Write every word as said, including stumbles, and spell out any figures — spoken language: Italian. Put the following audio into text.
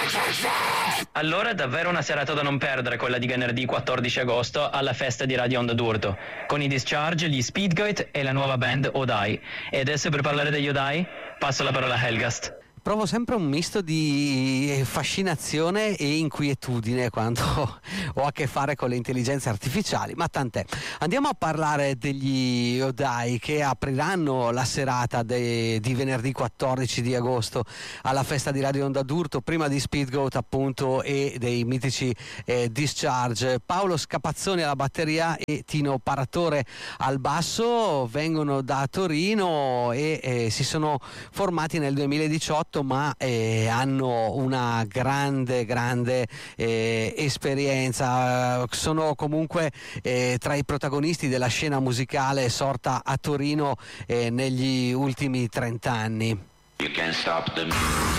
Allora è davvero una serata da non perdere quella di venerdì quattordici agosto alla festa di Radio Onda d'Urto, con i Discharge, gli Speedgoat e la nuova band Odai. E adesso per parlare degli Odai passo la parola a Helgast. Provo sempre un misto di fascinazione e inquietudine quando ho a che fare con le intelligenze artificiali, ma tant'è. Andiamo a parlare degli Odai che apriranno la serata de, di venerdì quattordici di agosto alla festa di Radio Onda d'Urto, prima di Speedgoat appunto e dei mitici eh, Discharge. Paolo Scapazzoni alla batteria e Tino Paratore al basso vengono da Torino e eh, si sono formati nel duemiladiciotto, ma eh, hanno una grande grande eh, esperienza, sono comunque eh, tra i protagonisti della scena musicale sorta a Torino eh, negli ultimi trent'anni. You can't stop them.